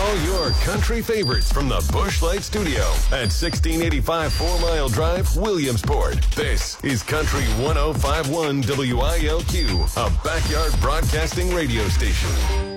all your country favorites from the Busch Light Studio at 1685 4 Mile Drive, Williamsport. This is Country 105.1 WILQ, a backyard broadcasting radio station.